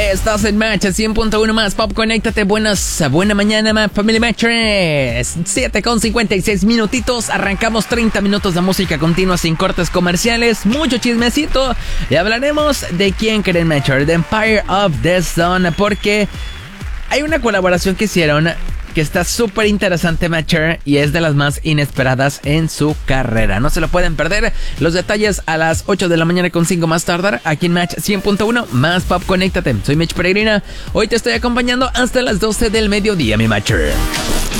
Estás en Match 100.1 más Pop, conéctate. Buena mañana, Family Matchers. 7:56 minutitos. Arrancamos 30 minutos de música continua sin cortes comerciales, mucho chismecito y hablaremos de quién creen Matcher, The Empire of the Sun, porque hay una colaboración que hicieron que está súper interesante, Matcher, y es de las más inesperadas en su carrera. No se lo pueden perder. Los detalles a las 8 de la mañana con 5 más tardar, aquí en Match 100.1 más Pop, conéctate. Soy Mitch Peregrina. Hoy te estoy acompañando hasta las 12 del mediodía, mi Matcher.